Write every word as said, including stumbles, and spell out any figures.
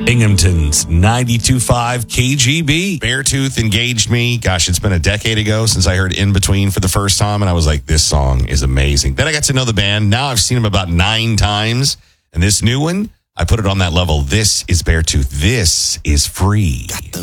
Binghamton's ninety-two point five K G B. Beartooth engaged me. Gosh, it's been a decade ago since I heard In Between for the first time, and I was like, this song is amazing. Then I got to know the band. Now I've seen them about nine times, and this new one, I put it on that level. This is Beartooth. This is Free.